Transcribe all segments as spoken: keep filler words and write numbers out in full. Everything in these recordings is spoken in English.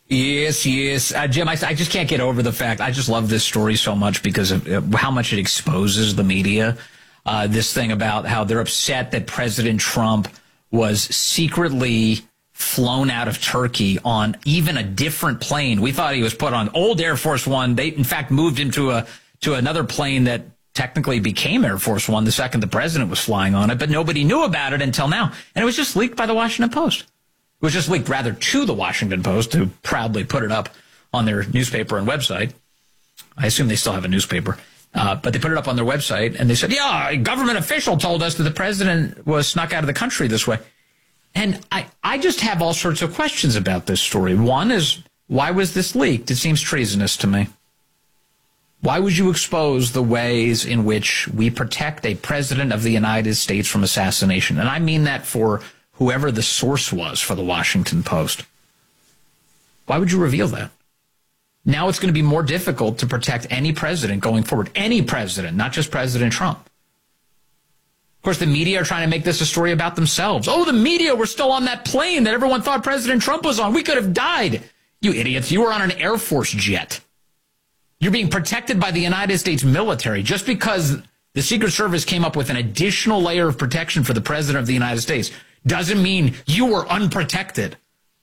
Yes, yes. Uh, Jim, I, I just can't get over the fact. I just love this story so much because of uh, how much it exposes the media. Uh, this thing about how they're upset that President Trump was secretly flown out of Turkey on even a different plane. We thought he was put on old Air Force One. They, in fact, moved him to, a, to another plane that technically became Air Force One the second the president was flying on it, but nobody knew about it until now. And it was just leaked by the Washington Post. It was just leaked, rather, to the Washington Post, who proudly put it up on their newspaper and website. I assume they still have a newspaper. Uh, but they put it up on their website, and they said, yeah, a government official told us that the president was snuck out of the country this way. And I, I just have all sorts of questions about this story. One is, why was this leaked? It seems treasonous to me. Why would you expose the ways in which we protect a president of the United States from assassination? And I mean that for whoever the source was for the Washington Post. Why would you reveal that? Now it's going to be more difficult to protect any president going forward. Any president, not just President Trump. Of course, the media are trying to make this a story about themselves. Oh, the media were still on that plane that everyone thought President Trump was on. We could have died. You idiots. You were on an Air Force jet. You're being protected by the United States military. Just because the Secret Service came up with an additional layer of protection for the President of the United States doesn't mean you were unprotected.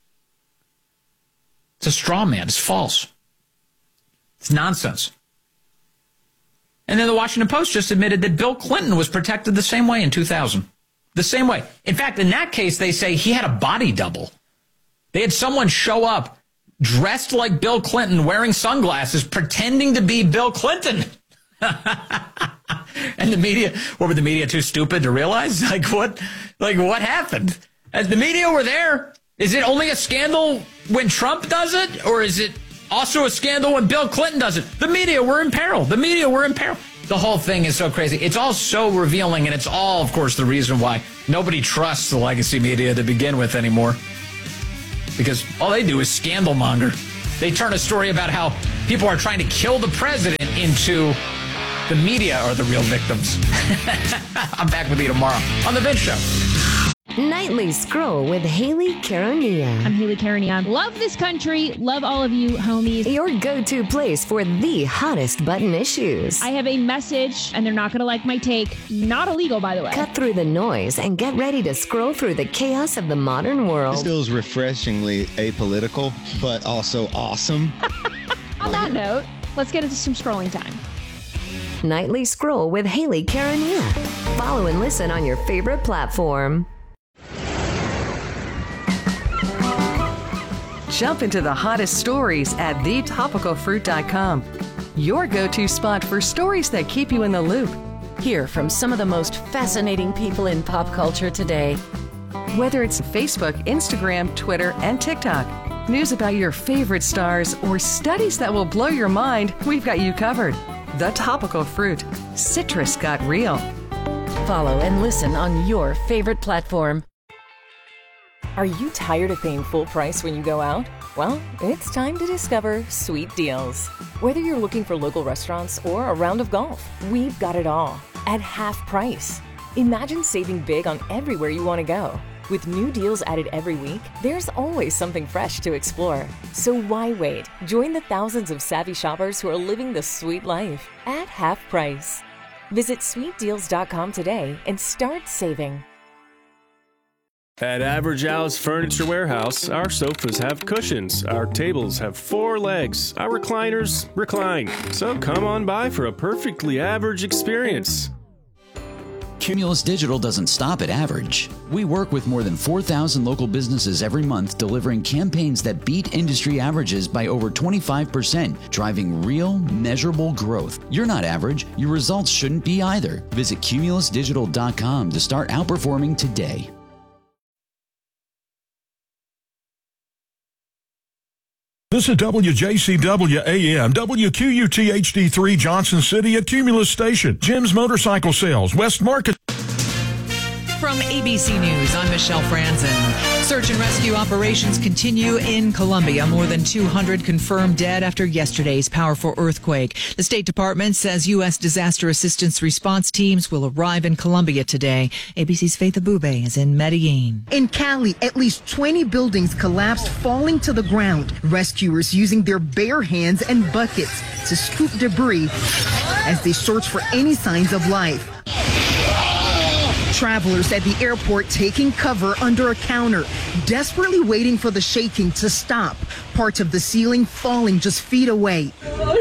It's a straw man. It's false. It's nonsense. And then the Washington Post just admitted that Bill Clinton was protected the same way in two thousand. The same way. In fact, in that case, they say he had a body double. They had someone show up dressed like Bill Clinton, wearing sunglasses, pretending to be Bill Clinton. And the media, what were the media too stupid to realize? Like what, like what happened? As the media were there, is it only a scandal when Trump does it? Or is it also a scandal when Bill Clinton does it? The media were in peril. The media were in peril. The whole thing is so crazy. It's all so revealing, and it's all, of course, the reason why nobody trusts the legacy media to begin with anymore. Because all they do is scandal monger. They turn a story about how people are trying to kill the president into the media are the real victims. I'm back with you tomorrow on The Vince Show. Nightly Scroll with Haley Caronia. I'm Haley Caronia. Love this country. Love all of you, homies. Your go-to place for the hottest button issues. I have a message, and they're not going to like my take. Not illegal, by the way. Cut through the noise and get ready to scroll through the chaos of the modern world. This feels refreshingly apolitical, but also awesome. On that note, let's get into some scrolling time. Nightly Scroll with Haley Caronia. Follow and listen on your favorite platform. Jump into the hottest stories at the topical fruit dot com. Your go-to spot for stories that keep you in the loop. Hear from some of the most fascinating people in pop culture today. Whether it's Facebook, Instagram, Twitter, and TikTok, news about your favorite stars, or studies that will blow your mind, we've got you covered. The Topical Fruit. Citrus got real. Follow and listen on your favorite platform. Are you tired of paying full price when you go out? Well, it's time to discover Sweet Deals. Whether you're looking for local restaurants or a round of golf, we've got it all at half price. Imagine saving big on everywhere you want to go. With new deals added every week, there's always something fresh to explore. So why wait? Join the thousands of savvy shoppers who are living the sweet life at half price. Visit sweet deals dot com today and start saving. At Average House Furniture Warehouse, our sofas have cushions, our tables have four legs, our recliners recline. So come on by for a perfectly average experience. Cumulus Digital doesn't stop at average. We work with more than four thousand local businesses every month, delivering campaigns that beat industry averages by over twenty-five percent, driving real, measurable growth. You're not average. Your results shouldn't be either. Visit cumulus digital dot com to start outperforming today. This is W J C W A M, W Q U T H D three, Johnson City at Cumulus Station. Jim's Motorcycle Sales, West Market. From From A B C News, I'm Michelle Franzen. Search and rescue operations continue in Colombia. More than two hundred confirmed dead after yesterday's powerful earthquake. The State Department says U S disaster assistance response teams will arrive in Colombia today. A B C's Faith Abube is in Medellin. In Cali, at least twenty buildings collapsed, falling to the ground. Rescuers using their bare hands and buckets to scoop debris as they search for any signs of life. Travelers at the airport taking cover under a counter, desperately waiting for the shaking to stop. Parts of the ceiling falling just feet away.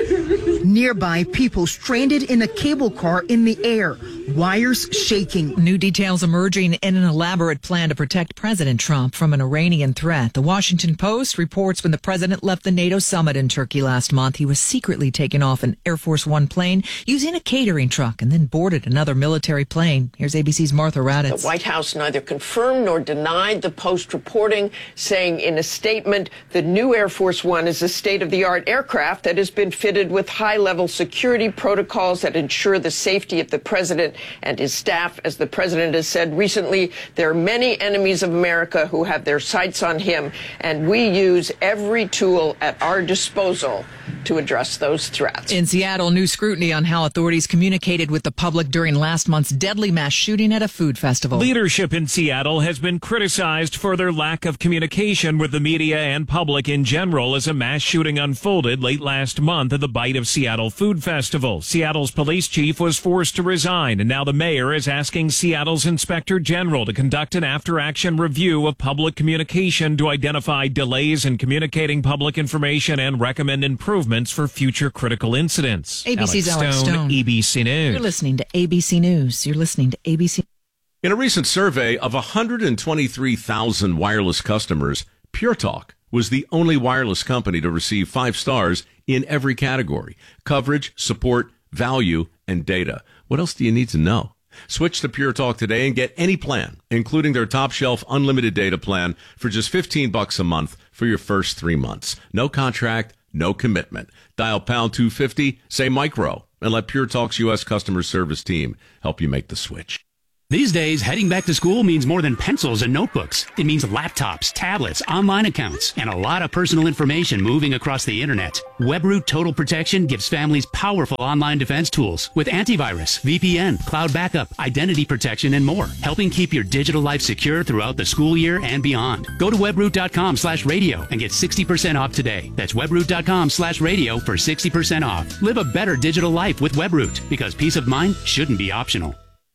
Nearby, people stranded in a cable car in the air, wires shaking. New details emerging in an elaborate plan to protect President Trump from an Iranian threat. The Washington Post reports when the president left the NATO summit in Turkey last month, he was secretly taken off an Air Force One plane using a catering truck and then boarded another military plane. Here's A B C's Martha Raddatz. The White House neither confirmed nor denied the Post reporting, saying in a statement the new Air Force One is a state-of-the-art aircraft that has been fitted with high-level security protocols that ensure the safety of the president and his staff. As the president has said recently, there are many enemies of America who have their sights on him, and we use every tool at our disposal to address those threats. In Seattle, new scrutiny on how authorities communicated with the public during last month's deadly mass shooting at a food festival. Leadership in Seattle has been criticized for their lack of communication with the media and public in general as a mass shooting unfolded late last month at the Bite of Seattle Food Festival. Seattle's police chief was forced to resign, and now the mayor is asking Seattle's inspector general to conduct an after-action review of public communication to identify delays in communicating public information and recommend improvements for future critical incidents. A B C's Alex Alex Stone, Stone. A B C News. You're listening to A B C News. You're listening to A B C. In a recent survey of one hundred twenty-three thousand wireless customers, Pure Talk was the only wireless company to receive five stars in every category: coverage, support, value, and data. What else do you need to know? Switch to Pure Talk today and get any plan, including their top shelf unlimited data plan, for just fifteen bucks a month for your first three months. No contract, no commitment. Dial pound two fifty, say micro, and let Pure Talk's U S customer service team help you make the switch. These days, heading back to school means more than pencils and notebooks. It means laptops, tablets, online accounts, and a lot of personal information moving across the internet. WebRoot Total Protection gives families powerful online defense tools with antivirus, V P N, cloud backup, identity protection, and more, helping keep your digital life secure throughout the school year and beyond. Go to webroot.com slash radio and get sixty percent off today. That's webroot.com slash radio for sixty percent off. Live a better digital life with WebRoot, because peace of mind shouldn't be optional.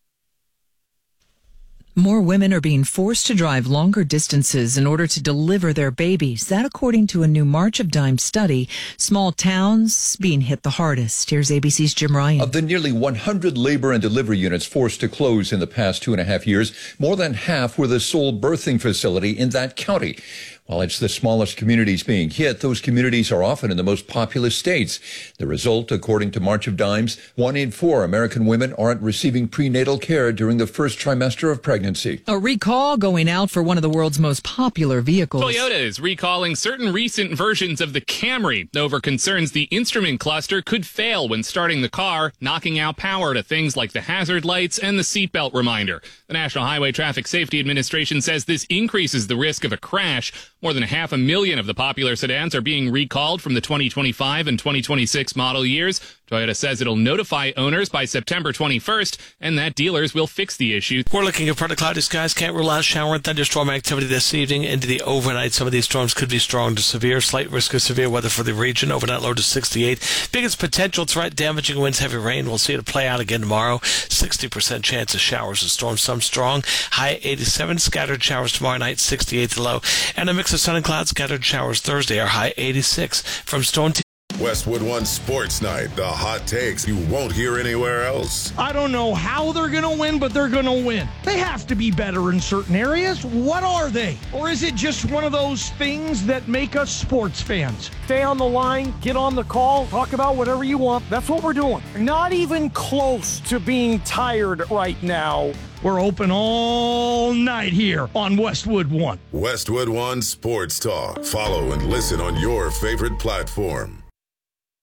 More women are being forced to drive longer distances in order to deliver their babies. That according to a new March of Dimes study. Small towns being hit the hardest. Here's A B C's Jim Ryan. Of the nearly one hundred labor and delivery units forced to close in the past two and a half years, more than half were the sole birthing facility in that county. While it's the smallest communities being hit, those communities are often in the most populous states. The result, according to March of Dimes, one in four American women aren't receiving prenatal care during the first trimester of pregnancy. A recall going out for one of the world's most popular vehicles. Toyota is recalling certain recent versions of the Camry over concerns the instrument cluster could fail when starting the car, knocking out power to things like the hazard lights and the seatbelt reminder. The National Highway Traffic Safety Administration says this increases the risk of a crash. More than half a million of the popular sedans are being recalled from the twenty twenty-five and twenty twenty-six model years. Toyota says it'll notify owners by September twenty-first and that dealers will fix the issue. We're looking at partly cloudy skies. Can't rule out shower and thunderstorm activity this evening into the overnight. Some of these storms could be strong to severe. Slight risk of severe weather for the region. Overnight low to sixty-eight. Biggest potential threat, damaging winds, heavy rain. We'll see it play out again tomorrow. sixty percent chance of showers and storms, some strong. High eighty-seven. Scattered showers tomorrow night, sixty-eight the low. And a mix of sun and clouds, scattered showers Thursday. Our high eighty-six. From Stone to Westwood One Sports Night, the hot takes you won't hear anywhere else. I don't know how they're going to win, but they're going to win. They have to be better in certain areas. What are they? Or is it just one of those things that make us sports fans? Stay on the line, get on the call, talk about whatever you want. That's what we're doing. Not even close to being tired right now. We're open all night here on Westwood One. Westwood One Sports Talk. Follow and listen on your favorite platform.